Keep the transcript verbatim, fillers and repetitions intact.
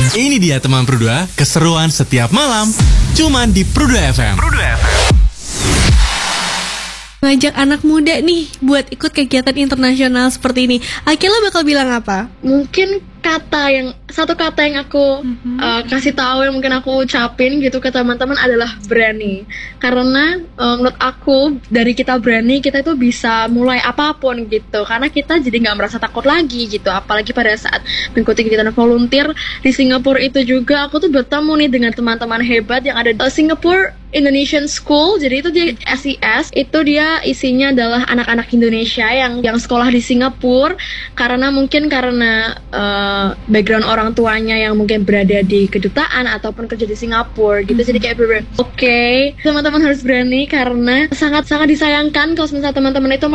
Ini dia teman Prudua, keseruan setiap malam, cuman di Prudua F M. Prudua F M. Ngajak anak muda nih buat ikut kegiatan internasional seperti ini. Akila bakal bilang apa? Mungkin kata yang satu kata yang aku mm-hmm. uh, kasih tahu, yang mungkin aku ucapin gitu ke teman-teman adalah berani. Karena uh, menurut aku dari kita berani, kita itu bisa mulai apapun gitu. Karena kita jadi nggak merasa takut lagi gitu. Apalagi pada saat mengikuti kegiatan volunteer di Singapura itu juga, aku tuh bertemu nih dengan teman-teman hebat yang ada di Singapore Indonesian School. Jadi itu dia S I S, itu dia isinya adalah anak-anak Indonesia yang yang sekolah di Singapura. Karena mungkin karena uh, background orang tuanya yang mungkin berada di kedutaan ataupun kerja di Singapura gitu. Mm-hmm. Jadi kayak bener-bener oke, okay, teman-teman harus berani karena sangat-sangat disayangkan kalau misalnya teman-teman itu